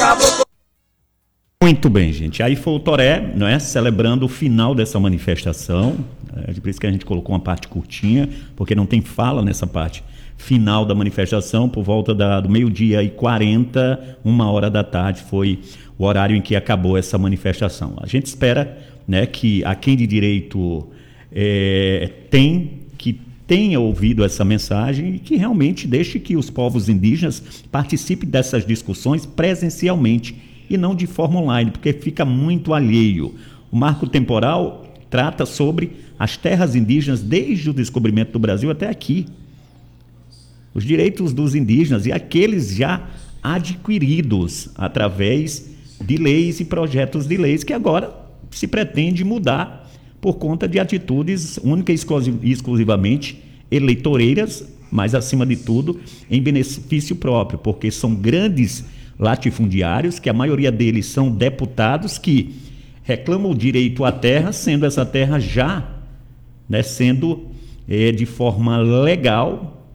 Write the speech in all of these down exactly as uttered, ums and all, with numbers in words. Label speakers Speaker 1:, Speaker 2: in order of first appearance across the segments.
Speaker 1: Muito bem, gente. Aí foi o Toré, não é, celebrando o final dessa manifestação. É por isso que a gente colocou uma parte curtinha, porque não tem fala nessa parte final da manifestação. Por volta da, do meio-dia e quarenta, uma hora da tarde, foi o horário em que acabou essa manifestação. A gente espera, né, que a quem de direito é, tem, que tenha ouvido essa mensagem e que realmente deixe que os povos indígenas participem dessas discussões presencialmente e não de forma online, porque fica muito alheio. O marco temporal trata sobre as terras indígenas desde o descobrimento do Brasil até aqui. Os direitos dos indígenas e aqueles já adquiridos através de leis e projetos de leis que agora se pretende mudar por conta de atitudes única e exclusivamente eleitoreiras, mas acima de tudo em benefício próprio, porque são grandes latifundiários, que a maioria deles são deputados que reclamam o direito à terra, sendo essa terra já, né, sendo é, de forma legal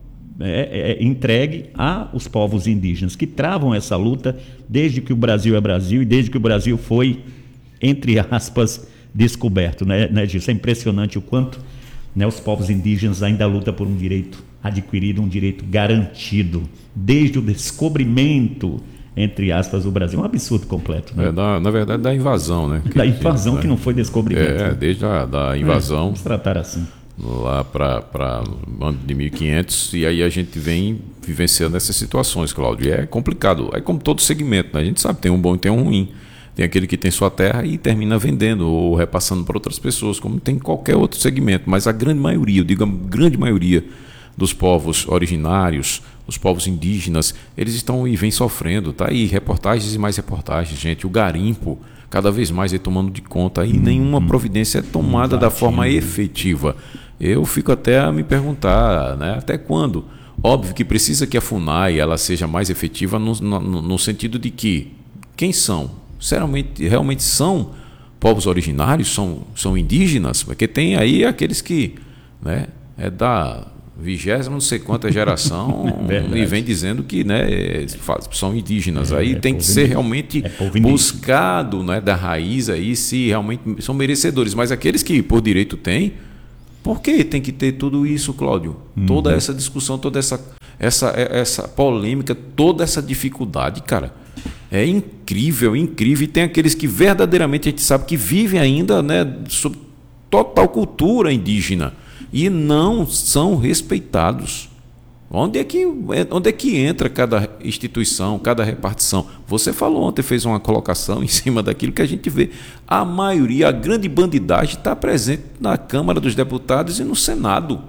Speaker 1: é, é, entregue aos povos indígenas, que travam essa luta desde que o Brasil é Brasil e desde que o Brasil foi, entre aspas, descoberto. Né, né, Gilson? É impressionante o quanto, né, os povos indígenas ainda lutam por um direito adquirido, um direito garantido, desde o descobrimento, entre aspas, o Brasil. É um absurdo completo. Né?
Speaker 2: É, na, na verdade, da invasão, né?
Speaker 1: Da invasão, que, que não foi descobrimento.
Speaker 2: É,
Speaker 1: né?
Speaker 2: desde a da invasão. É,
Speaker 1: vamos tratar assim.
Speaker 2: Lá para o ano de mil e quinhentos, e aí a gente vem vivenciando essas situações, Cláudio. E é complicado. É como todo segmento, né? A gente sabe, tem um bom e tem um ruim. Tem aquele que tem sua terra e termina vendendo ou repassando para outras pessoas, como tem qualquer outro segmento. Mas a grande maioria, eu digo a grande maioria dos povos originários, os povos indígenas, eles estão e vêm sofrendo, tá aí reportagens e mais reportagens, gente, o garimpo cada vez mais é tomando de conta e nenhuma providência é tomada da forma efetiva. Eu fico até a me perguntar, né, até quando? Óbvio que precisa que a FUNAI ela seja mais efetiva no, no, no sentido de que quem são? Realmente, realmente são povos originários, são, são indígenas, porque tem aí aqueles que, né, é da vigésima não sei quanta geração e vem dizendo que, né, são indígenas. É, aí é tem que ser realmente é buscado, né, da raiz aí se realmente são merecedores. Mas aqueles que por direito têm, por que tem que ter tudo isso, Cláudio? Uhum. Toda essa discussão, toda essa, essa, essa polêmica, toda essa dificuldade, cara. É incrível, incrível. E tem aqueles que verdadeiramente a gente sabe que vivem ainda, né, sob total cultura indígena e não são respeitados. Onde é que, onde é que entra cada instituição, cada repartição? Você falou ontem, fez uma colocação em cima daquilo que a gente vê. A maioria, a grande bandidagem está presente na Câmara dos Deputados e no Senado.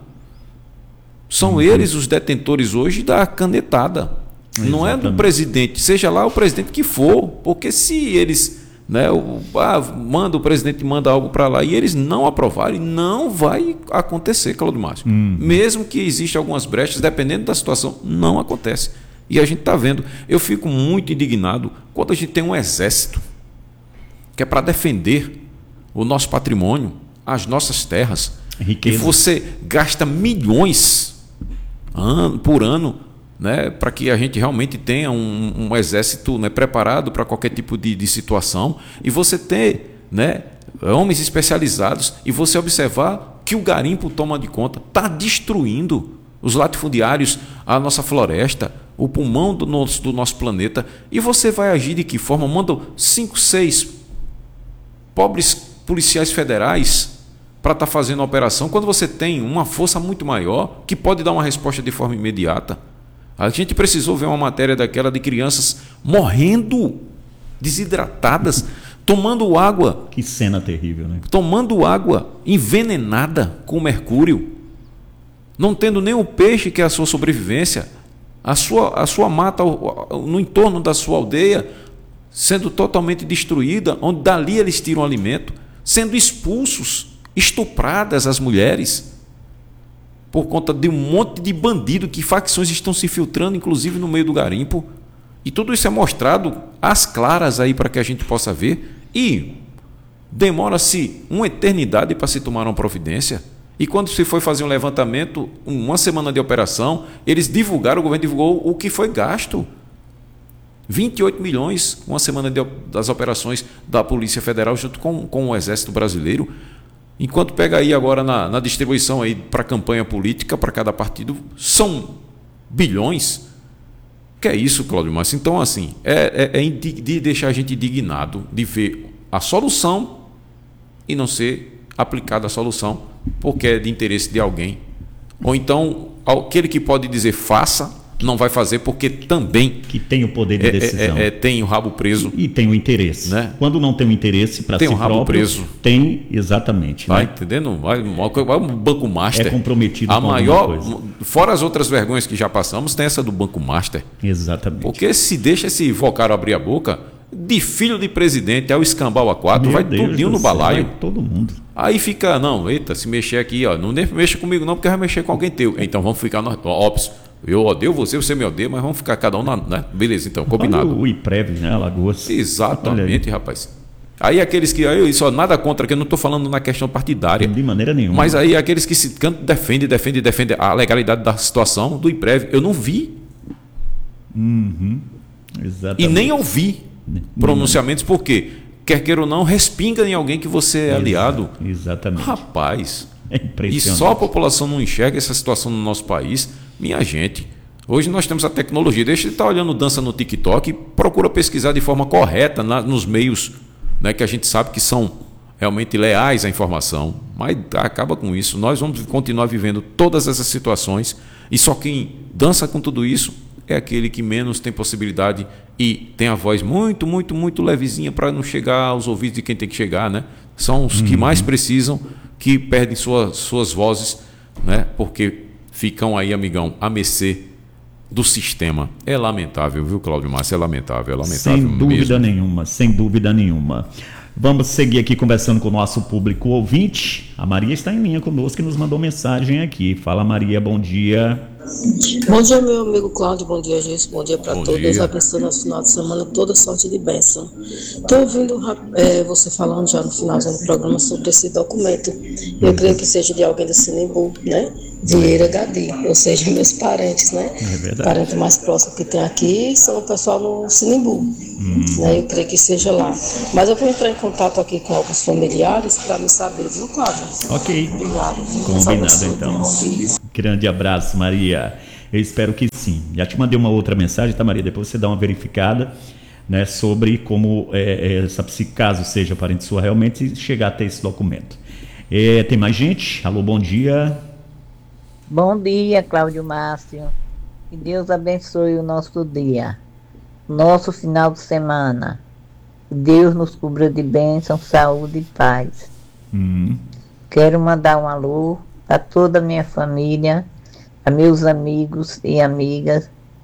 Speaker 2: São uhum. eles os detentores hoje da canetada. Exatamente. Não é do presidente, seja lá o presidente que for, porque se eles, né, o, ah, manda o presidente manda algo para lá e eles não aprovarem, não vai acontecer, Cláudio Márcio. Hum. Mesmo que existam algumas brechas, dependendo da situação, não acontece. E a gente está vendo. Eu fico muito indignado quando a gente tem um exército que é para defender o nosso patrimônio, as nossas terras. Riqueza. E você gasta milhões ano, por ano, né, para que a gente realmente tenha um, um exército, né, preparado para qualquer tipo de, de situação, e você ter, né, homens especializados, e você observar que o garimpo toma de conta, está destruindo os latifundiários, a nossa floresta, o pulmão do nosso, do nosso planeta, e você vai agir de que forma? Mandam cinco, seis pobres policiais federais para estar tá fazendo a operação, quando você tem uma força muito maior que pode dar uma resposta de forma imediata. A gente precisou ver uma matéria daquela de crianças morrendo, desidratadas, tomando água.
Speaker 1: Que cena terrível, né?
Speaker 2: Tomando água envenenada com mercúrio, não tendo nem o peixe que é a sua sobrevivência, a sua, a sua mata no entorno da sua aldeia sendo totalmente destruída, onde dali eles tiram alimento, sendo expulsos, estupradas as mulheres, por conta de um monte de bandido, que facções estão se filtrando, inclusive no meio do garimpo. E tudo isso é mostrado às claras aí para que a gente possa ver. E demora-se uma eternidade para se tomar uma providência. E quando se foi fazer um levantamento, uma semana de operação, eles divulgaram, o governo divulgou o que foi gasto. vinte e oito milhões, uma semana de, das operações da Polícia Federal junto com, com o Exército Brasileiro. Enquanto pega aí agora na, na distribuição aí para campanha política, para cada partido, são bilhões. Que é isso, Cláudio Márcio? Então, assim, é, é, é de deixar a gente indignado de ver a solução e não ser aplicada a solução porque é de interesse de alguém. Ou então, aquele que pode dizer faça, não vai fazer porque também...
Speaker 1: Que tem o poder de decisão.
Speaker 2: É, é, é, tem o rabo preso.
Speaker 1: E tem o interesse.
Speaker 2: Né?
Speaker 1: Quando não tem o interesse para si
Speaker 2: próprio... Tem o rabo preso.
Speaker 1: Tem, exatamente.
Speaker 2: Vai,
Speaker 1: né?
Speaker 2: entendendo? Vai, vai um Banco Master.
Speaker 1: É comprometido
Speaker 2: a
Speaker 1: com
Speaker 2: maior,
Speaker 1: coisa.
Speaker 2: Fora as outras vergonhas que já passamos, tem essa do Banco Master.
Speaker 1: Exatamente.
Speaker 2: Porque se deixa esse vocário abrir a boca, de filho de presidente ao escambau a quatro,
Speaker 1: Meu
Speaker 2: vai
Speaker 1: Deus
Speaker 2: tudinho no
Speaker 1: céu,
Speaker 2: balaio.
Speaker 1: vai todo mundo.
Speaker 2: Aí fica, não, eita, se mexer aqui, ó, não mexa comigo não, porque vai mexer com alguém teu. Então vamos ficar, nós, óbvio, eu odeio você, você me odeia, mas vamos ficar cada um na, né? Beleza, então, combinado.
Speaker 1: Olha o IPREV, né, Alagoas.
Speaker 2: Exatamente, rapaz. Aí aqueles que, aí só nada contra, que eu não estou falando na questão partidária.
Speaker 1: De maneira nenhuma.
Speaker 2: Mas aí aqueles que se cantam, defendem, defendem, defendem a legalidade da situação do IPREV, eu não vi.
Speaker 1: Uhum. Exatamente.
Speaker 2: E nem ouvi pronunciamentos, porque, quer queira ou não, respinga em alguém que você é aliado.
Speaker 1: Exatamente.
Speaker 2: Rapaz,
Speaker 1: é impressionante.
Speaker 2: E só a população não enxerga essa situação no nosso país. Minha gente, hoje nós temos a tecnologia. Deixa de estar olhando dança no TikTok e procura pesquisar de forma correta na, nos meios, né, que a gente sabe que são realmente leais à informação. Mas acaba com isso. Nós vamos continuar vivendo todas essas situações e só quem dança com tudo isso é aquele que menos tem possibilidade e tem a voz muito, muito, muito levezinha para não chegar aos ouvidos de quem tem que chegar, né? São os uhum. que mais precisam, que perdem sua, suas vozes, né? Porque ficam aí, amigão, a mercê do sistema. É lamentável, viu, Cláudio Márcio? É lamentável, é lamentável
Speaker 1: mesmo. Sem dúvida
Speaker 2: mesmo.
Speaker 1: nenhuma, sem dúvida nenhuma. Vamos seguir aqui conversando com o nosso público ouvinte. A Maria está em linha conosco e nos mandou mensagem aqui. Fala, Maria, bom dia.
Speaker 3: Bom dia, meu amigo Cláudio, bom dia, gente, bom dia para todos.
Speaker 2: Dia.
Speaker 3: Deus abençoe nosso final de semana, toda sorte de bênção. Estou ouvindo é, você falando já no finalzinho do programa sobre esse documento. Eu creio que seja de alguém do Sinimbu, né? Vieira Gadi, ou seja, meus parentes, né?
Speaker 1: É verdade.
Speaker 3: Parente mais próximo que tem aqui são o pessoal no Sinimbu, hum. né? Eu creio que seja lá. Mas eu vou entrar em contato aqui com alguns familiares para me saber, viu, Cláudio?
Speaker 1: Ok.
Speaker 3: Obrigado.
Speaker 1: Combinado, então. Grande abraço, Maria. Eu espero que sim. Já te mandei uma outra mensagem, tá, Maria? Depois você dá uma verificada, né, sobre como, é, essa, se caso seja parente sua realmente, chegar até esse documento. É, tem mais gente? Alô, bom dia.
Speaker 4: Bom dia, Cláudio Márcio. Que Deus abençoe o nosso dia, nosso final de semana. Que Deus nos cubra de bênção, saúde e paz.
Speaker 1: Hum.
Speaker 4: Quero mandar um alô a toda a minha família, a meus amigos e amigas,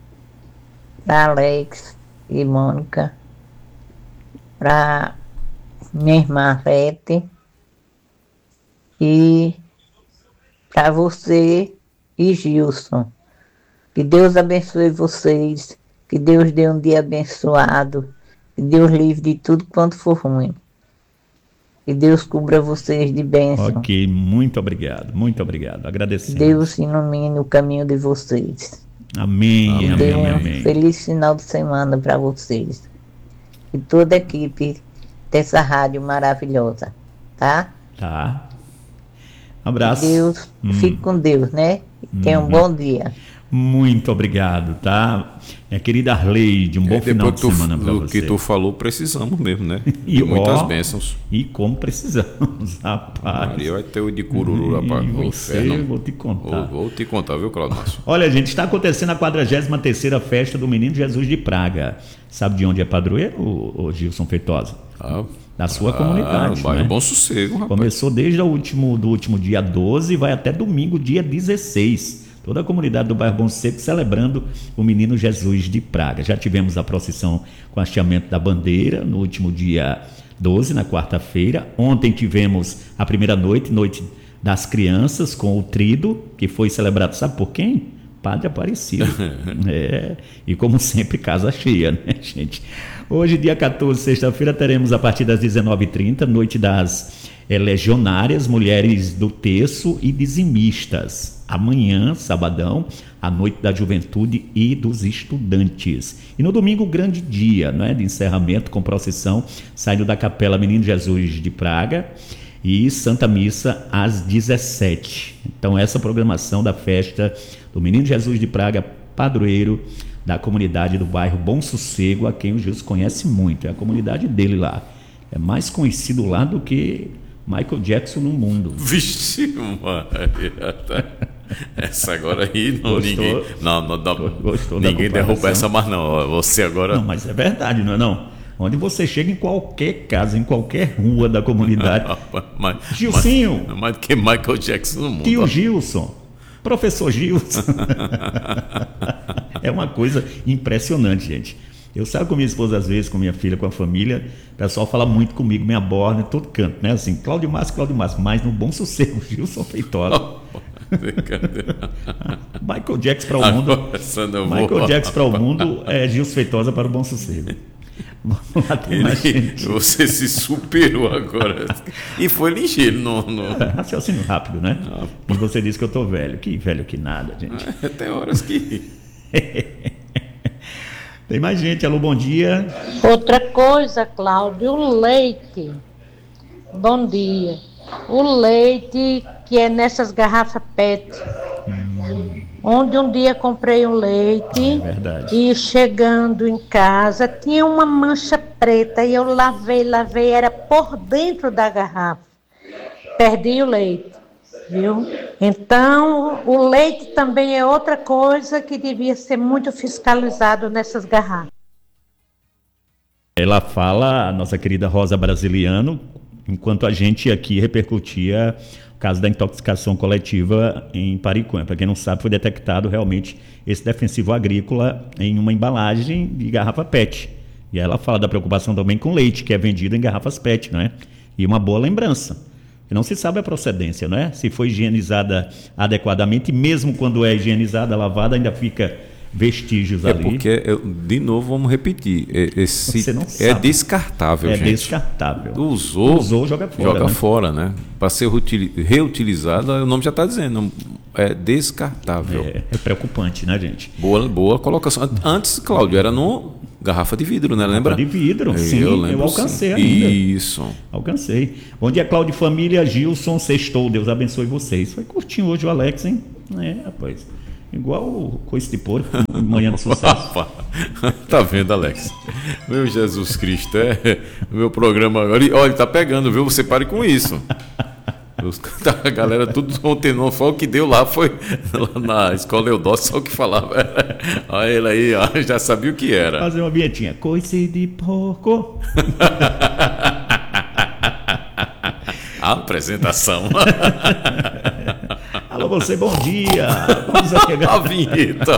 Speaker 4: para Alex e Mônica, para minha irmã Rete e para você e Gilson. Que Deus abençoe vocês, que Deus dê um dia abençoado, que Deus livre de tudo quanto for ruim. Que Deus cubra vocês de bênção.
Speaker 1: Ok, muito obrigado, muito obrigado. Agradecemos.
Speaker 4: Deus ilumine o caminho de vocês.
Speaker 1: Amém, amém, amém,
Speaker 4: amém,
Speaker 1: amém.
Speaker 4: Feliz final de semana para vocês. E toda a equipe dessa rádio maravilhosa, tá?
Speaker 1: Tá. Abraço.
Speaker 4: Deus,
Speaker 1: hum.
Speaker 4: fique com Deus, né? E tenha um bom dia.
Speaker 1: Muito obrigado, tá? Minha querida Arleide, um bom
Speaker 2: é,
Speaker 1: final de
Speaker 2: tu,
Speaker 1: semana para você.
Speaker 2: Do que tu falou, precisamos mesmo, né?
Speaker 1: E
Speaker 2: muitas
Speaker 1: ó,
Speaker 2: bênçãos.
Speaker 1: E como precisamos, rapaz.
Speaker 2: Maria vai ter o de cururu, rapaz.
Speaker 1: No inferno. Vou te contar.
Speaker 2: Vou, vou te contar, viu, Cláudio Márcio?
Speaker 1: Olha, gente, está acontecendo a quadragésima terceira festa do Menino Jesus de Praga. Sabe de onde é padroeiro, o Gilson Feitosa?
Speaker 2: Ah,
Speaker 1: da sua
Speaker 2: ah,
Speaker 1: comunidade.
Speaker 2: Bairro
Speaker 1: né?
Speaker 2: Bom Sossego, rapaz.
Speaker 1: Começou desde o último, do último dia doze e vai até domingo, dia dezesseis. Toda a comunidade do bairro Bom Seco celebrando o Menino Jesus de Praga. Já tivemos a procissão com hasteamento da bandeira no último dia doze, na quarta-feira. Ontem tivemos a primeira noite, noite das crianças, com o trido, que foi celebrado, sabe por quem? Padre Aparecido. É, e como sempre, casa cheia, né, gente? Hoje, dia quatorze, sexta-feira, teremos a partir das dezenove e trinta, noite das é, legionárias, mulheres do terço e dizimistas. Amanhã, sabadão, a noite da juventude e dos estudantes. E no domingo, o grande dia, né, de encerramento com procissão, saindo da Capela Menino Jesus de Praga e Santa Missa às dezessete. Então, essa programação da festa do Menino Jesus de Praga, padroeiro da comunidade do bairro Bom Sossego, a quem o Gilson conhece muito. É a comunidade dele lá. É mais conhecido lá do que Michael Jackson no mundo.
Speaker 2: Vixe, Maria. Essa agora aí não,
Speaker 1: Gostou?
Speaker 2: ninguém. Não, não, não
Speaker 1: Gostou
Speaker 2: ninguém
Speaker 1: da
Speaker 2: derruba essa mais, não. Você agora.
Speaker 1: Não, mas é verdade, não é não? Onde você chega, em qualquer casa, em qualquer rua da comunidade.
Speaker 2: mas,
Speaker 1: Gilcinho.
Speaker 2: Mais, mais do que Michael Jackson no mundo.
Speaker 1: Tio Gilson. Professor Gilson. É uma coisa impressionante, gente. Eu saio com minha esposa às vezes, com minha filha, com a família, o pessoal fala muito comigo, me aborda em todo canto, né? Assim, Cláudio Márcio, Cláudio Márcio, mas no Bom Sossego, Gilson Feitosa. Michael Jackson para o mundo. Michael Jackson para o mundo é Gilson Feitosa para o Bom Sossego. Vamos lá, tem mais gente.
Speaker 2: Você se superou agora. E foi ligeiro. No, no...
Speaker 1: É, raciocínio rápido, né? Ah, e você disse que eu tô velho. Que velho que nada, gente.
Speaker 2: É, tem horas que...
Speaker 1: Tem mais gente. Alô, bom dia.
Speaker 5: Outra coisa, Cláudio, o leite. Bom dia. O leite que é nessas garrafas P E T. Hum. Onde um dia comprei um leite
Speaker 1: é
Speaker 5: e chegando em casa tinha uma mancha preta e eu lavei, lavei, era por dentro da garrafa. Perdi o leite, viu? Então, o leite também é outra coisa que devia ser muito fiscalizado nessas garrafas.
Speaker 1: Ela fala, a nossa querida Rosa Brasiliano, enquanto a gente aqui repercutia o caso da intoxicação coletiva em Pariconha. Para quem não sabe, foi detectado realmente esse defensivo agrícola em uma embalagem de garrafa P E T. E ela fala da preocupação também com leite, que é vendido em garrafas P E T, não é? E uma boa lembrança. E não se sabe a procedência, não é? Se foi higienizada adequadamente, mesmo quando é higienizada, lavada, ainda fica vestígios
Speaker 2: é
Speaker 1: ali.
Speaker 2: É porque, eu, de novo, vamos repetir, esse
Speaker 1: Você não
Speaker 2: é
Speaker 1: sabe.
Speaker 2: descartável,
Speaker 1: é
Speaker 2: gente.
Speaker 1: É descartável.
Speaker 2: Usou,
Speaker 1: Usou, joga fora.
Speaker 2: Joga
Speaker 1: né?
Speaker 2: fora, né? Para ser reutilizado, o nome já está dizendo, é descartável.
Speaker 1: É, é preocupante, né, gente?
Speaker 2: Boa, boa colocação. Antes, Cláudio, era no garrafa de vidro, né? Lembra?
Speaker 1: Garrafa de vidro,
Speaker 2: eu
Speaker 1: sim,
Speaker 2: eu,
Speaker 1: eu alcancei
Speaker 2: sim.
Speaker 1: ainda.
Speaker 2: Isso.
Speaker 1: Alcancei. Bom dia, Cláudio Família, Gilson, sextou, Deus abençoe vocês. Foi curtinho hoje o Alex, hein? É, rapaz. Igual o coice de porco, manhã de sucesso.
Speaker 2: Tá vendo, Alex? Meu Jesus Cristo, é meu programa agora. E, olha, tá pegando, viu? Você pare com isso. Os, a galera tudo ontem não foi o que deu lá, foi lá na escola Eudócio, só o que falava. Olha ele aí, ó, já sabia o que era.
Speaker 1: Fazer uma vinhetinha. Coice de porco.
Speaker 2: A apresentação.
Speaker 1: Alô, você, bom dia. Vamos aqui.
Speaker 2: A vinheta.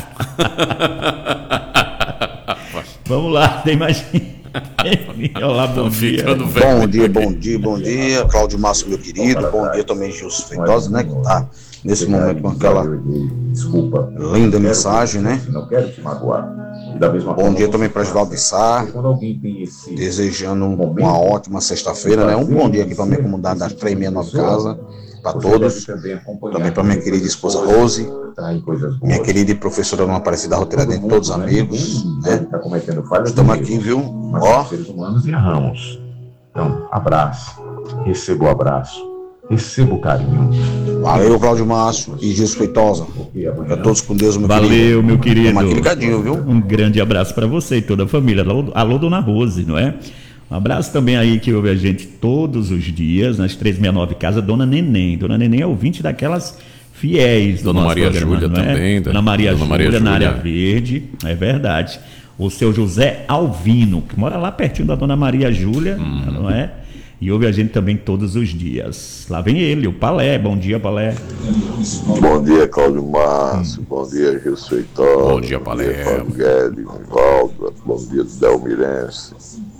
Speaker 1: Vamos lá, tem mais. Olá, bom dia.
Speaker 6: Bom dia, bom dia, bom dia. Cláudio Márcio, meu querido. Bom dia também, Gilson Feitosa, né? Que tá nesse momento com aquela linda mensagem, né? Bom dia também para Oswaldo Sá. Desejando uma ótima sexta-feira, né? Um bom dia aqui para minha comunidade das três sessenta e nove Casa. Para todos, também para minha querida esposa Rose, minha querida professora Dona Aparecida Roteira Dentro, todos os amigos, né? Estamos aqui, viu? Ó.
Speaker 7: Seres humanos e erramos. Então, abraço, receba o abraço, receba o carinho.
Speaker 6: Valeu, Cláudio Márcio e Gilson Feitosa. Para todos com Deus, meu
Speaker 1: Valeu,
Speaker 6: querido.
Speaker 1: Valeu, meu querido.
Speaker 6: Tamo aqui ligadinho, viu?
Speaker 1: Um grande abraço para você e toda a família. Alô, alô, Dona Rose, não é? Um abraço também aí que ouve a gente todos os dias, nas três sessenta e nove Casa, Dona Neném. Dona Neném é ouvinte daquelas fiéis do
Speaker 2: Dona
Speaker 1: nosso
Speaker 2: Maria
Speaker 1: programa,
Speaker 2: Júlia
Speaker 1: não é?
Speaker 2: também.
Speaker 1: Dona Maria
Speaker 2: Dona
Speaker 1: Júlia,
Speaker 2: Maria
Speaker 1: na área
Speaker 2: Júlia.
Speaker 1: verde, é verdade. O seu José Alvino, que mora lá pertinho da Dona Maria Júlia, hum. não é? E ouve a gente também todos os dias. Lá vem ele, o Palé. Bom dia, Palé.
Speaker 8: Bom dia, Cláudio Márcio. Hum. Bom dia, Gilson Feitosa.
Speaker 2: Bom dia, Palé.
Speaker 8: Bom dia, Fábio Guedes, Valdo. Bom dia, Delmirense.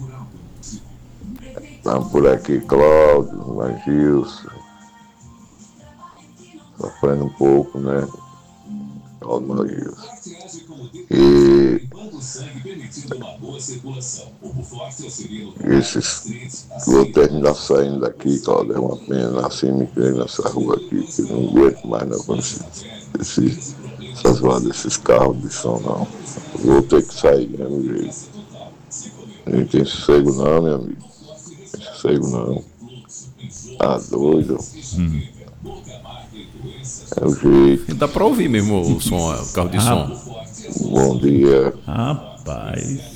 Speaker 8: Estamos por aqui, Cláudio, Gilson. Sofrendo um pouco, né? Cláudio Gilson. E Esses, vou terminar saindo daqui, Cláudio, é uma pena, assim, me criei nessa rua aqui, que não aguento mais, não, com esse, esse, essas rodas, esses carros de som, não. Vou ter que sair, né, meu jeito. Não tem sossego não, meu amigo. Não tem sossego não. Tá doido. Hum. É o jeito.
Speaker 2: E dá pra ouvir mesmo o som, o carro de ah, som.
Speaker 8: Bom dia.
Speaker 1: Rapaz.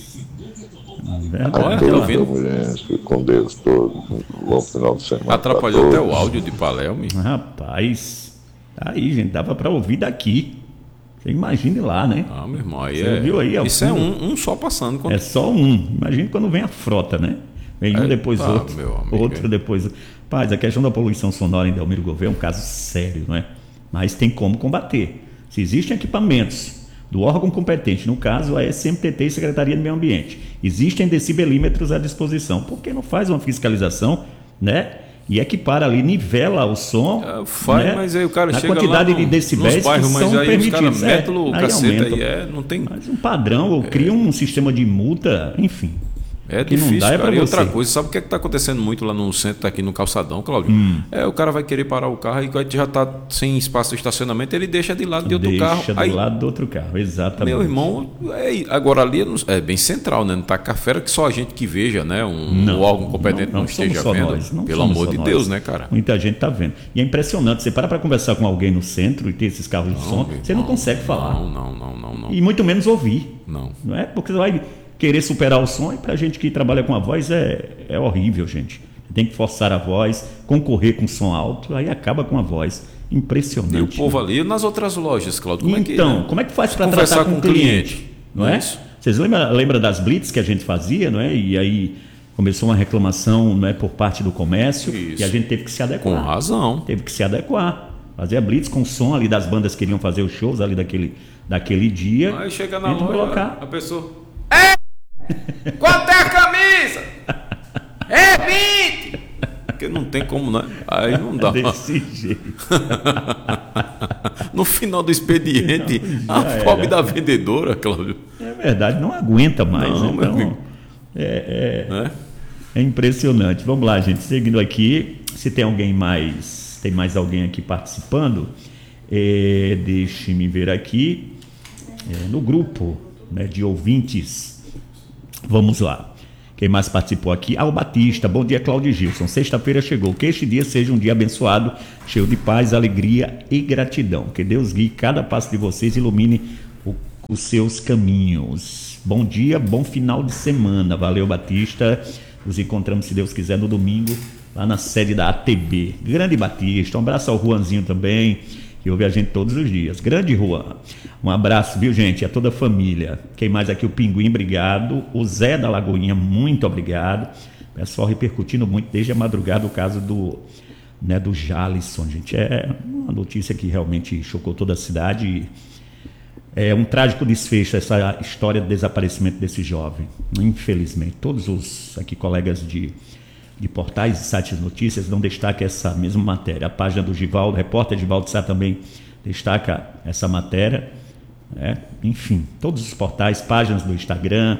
Speaker 8: Verdade. Mulher, com Deus todo. Bom final de semana.
Speaker 2: Atrapalhou até o áudio de Palelme.
Speaker 1: Rapaz. Tá aí, gente. Dava pra ouvir daqui. Você imagine lá, né?
Speaker 2: Ah, meu irmão. Aí
Speaker 1: Você
Speaker 2: é...
Speaker 1: viu aí?
Speaker 2: Isso é um, um só passando. Quando...
Speaker 1: É só um. Imagine quando vem a frota, né? Vem um é, depois tá, outro. Meu amigo, outro é. depois outro. Paz, a questão da poluição sonora em Delmiro Gouveia é um caso sério, não é? Mas tem como combater. Se existem equipamentos do órgão competente, no caso a S M T T e Secretaria do Meio Ambiente, existem decibelímetros à disposição, por que não faz uma fiscalização, né? E equipara ali, nivela o som,
Speaker 2: é, faz, né? Mas aí o cara
Speaker 1: na
Speaker 2: chega
Speaker 1: quantidade
Speaker 2: lá no,
Speaker 1: de decibéis
Speaker 2: bairros,
Speaker 1: que
Speaker 2: mas
Speaker 1: são
Speaker 2: aí
Speaker 1: permitidos.
Speaker 2: Os caras metem o cacete
Speaker 1: aumenta,
Speaker 2: aí, é, não tem...
Speaker 1: Mas um padrão, ou cria um sistema de multa, enfim.
Speaker 2: É
Speaker 1: que
Speaker 2: difícil,
Speaker 1: não dá, é
Speaker 2: cara. E outra
Speaker 1: você.
Speaker 2: coisa, sabe o que é que está acontecendo muito lá no centro, aqui no calçadão, Cláudio?
Speaker 1: Hum.
Speaker 2: É, o cara vai querer parar o carro e já está sem espaço de estacionamento, ele deixa de lado de outro
Speaker 1: deixa
Speaker 2: carro.
Speaker 1: Deixa do
Speaker 2: aí,
Speaker 1: lado do outro carro, exatamente.
Speaker 2: Meu irmão, é, agora ali é bem central, né? Não está café que só a gente que veja, né? Um,
Speaker 1: não,
Speaker 2: um órgão competente não,
Speaker 1: não,
Speaker 2: não esteja
Speaker 1: só
Speaker 2: vendo.
Speaker 1: Nós, não
Speaker 2: pelo amor de
Speaker 1: nós.
Speaker 2: Deus, né, cara?
Speaker 1: Muita gente está vendo. E é impressionante, você para para conversar com alguém no centro e ter esses carros de som, você não, não consegue falar.
Speaker 2: Não, não, não, não, não.
Speaker 1: E muito menos ouvir.
Speaker 2: Não.
Speaker 1: Não é? Porque você vai querer superar o som, e pra gente que trabalha com a voz é, é horrível, gente. Tem que forçar a voz, concorrer com som alto, aí acaba com a voz. Impressionante.
Speaker 2: E o povo ali nas outras lojas, Cláudio, como
Speaker 1: então,
Speaker 2: é que, né?
Speaker 1: como é que faz para tratar com, com o cliente? cliente não é?
Speaker 2: Isso.
Speaker 1: Vocês lembram, lembram das blitz que a gente fazia, não é? E aí começou uma reclamação, não é, por parte do comércio. Isso. E a gente teve que se adequar.
Speaker 2: Com razão.
Speaker 1: Teve que se adequar. Fazer a blitz com som ali das bandas que queriam fazer os shows ali daquele, daquele dia.
Speaker 2: Aí chega na loja,
Speaker 1: colocar.
Speaker 2: A pessoa... É! Quanto é a camisa? É vinte! Porque não tem como, né? Aí não dá.
Speaker 1: Desse jeito.
Speaker 2: No final do expediente, não, a pobre da vendedora, Cláudio.
Speaker 1: É verdade, não aguenta mais.
Speaker 2: Não,
Speaker 1: então, é, é, é? é impressionante. Vamos lá, gente. Seguindo aqui, se tem alguém mais, tem mais alguém aqui participando, é, deixe-me ver aqui, é, no grupo, né, de ouvintes. Vamos lá. Quem mais participou aqui? Al Batista. Bom dia, Cláudio Gilson. Sexta-feira chegou. Que este dia seja um dia abençoado, cheio de paz, alegria e gratidão. Que Deus guie cada passo de vocês e ilumine o, os seus caminhos. Bom dia, bom final de semana. Valeu, Batista. Nos encontramos, se Deus quiser, no domingo, lá na sede da A T B. Grande Batista. Um abraço ao Juanzinho também, que ouve a gente todos os dias. Grande Juan. Um abraço, viu, gente? A toda a família. Quem mais aqui? O Pinguim, obrigado. O Zé da Lagoinha, muito obrigado. Pessoal repercutindo muito desde a madrugada o caso do, né, do Jalisson, gente. É uma notícia que realmente chocou toda a cidade. É um trágico desfecho essa história do desaparecimento desse jovem. Infelizmente, todos os aqui colegas de, de portais e sites de notícias dão destaque a essa mesma matéria. A página do Givaldo, o repórter Givaldo Sá também destaca essa matéria. É, enfim, todos os portais, páginas do Instagram,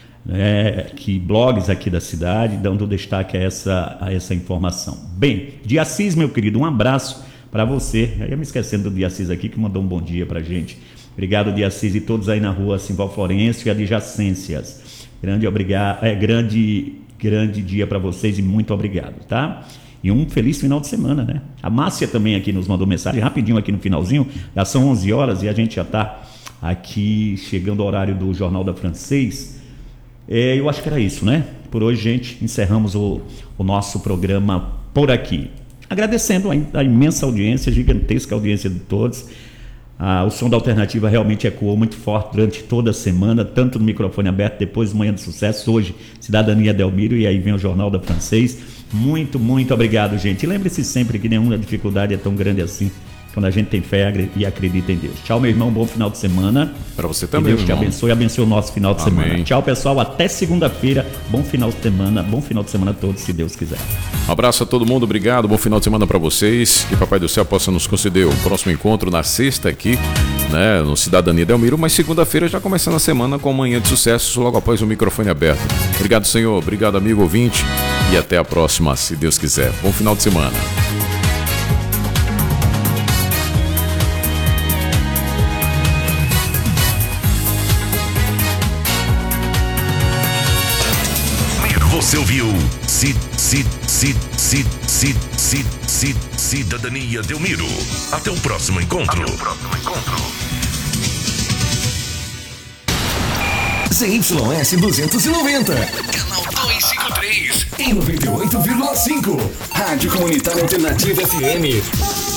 Speaker 1: é, que blogs aqui da cidade, dando destaque a essa, a essa informação. Bem, de Assis, meu querido, um abraço para você. Eu ia me esquecendo do de Assis aqui, que mandou um bom dia para gente. Obrigado, de Assis, e todos aí na rua Simval Florencio e adjacências. Grande, obrigado, é, grande, grande dia para vocês e muito obrigado, tá? E um feliz final de semana, né? A Márcia também aqui nos mandou mensagem rapidinho aqui no finalzinho. Já são onze horas e a gente já está aqui chegando ao horário do Jornal da Francês. É, eu acho que era isso, né? Por hoje, gente, encerramos o, o nosso programa por aqui. Agradecendo a, a imensa audiência, gigantesca audiência de todos. Ah, o som da Alternativa realmente ecoou muito forte durante toda a semana, tanto no microfone aberto, depois Manhã do Sucesso, hoje Cidadania Delmiro, e aí vem o Jornal da Francês. Muito, muito obrigado, gente. E lembre-se sempre que nenhuma dificuldade é tão grande assim quando a gente tem fé e acredita em Deus. Tchau, meu irmão, bom final de semana.
Speaker 2: Para você também,
Speaker 1: que Deus te
Speaker 2: irmão.
Speaker 1: abençoe e abençoe o nosso final de
Speaker 2: Amém.
Speaker 1: semana. Tchau, pessoal, até segunda-feira. Bom final de semana, bom final de semana a todos, se Deus quiser.
Speaker 2: Um abraço a todo mundo, obrigado, bom final de semana para vocês. Que Papai do Céu possa nos conceder o próximo encontro na sexta aqui, né, no Cidadania Delmiro, mas segunda-feira já começando a semana com Manhã de Sucesso, logo após o microfone aberto. Obrigado, Senhor, obrigado, amigo ouvinte, e até a próxima, se Deus quiser. Bom final de semana.
Speaker 9: Você ouviu Cid, Cid, Cid, Cid, Cid, Cid, Cid, Cidadania Delmiro. Até o próximo encontro. Até o próximo encontro.
Speaker 10: Z Y S duzentos e noventa, canal duzentos e cinquenta e três, em noventa e oito vírgula cinco, Rádio Comunitária Alternativa F M.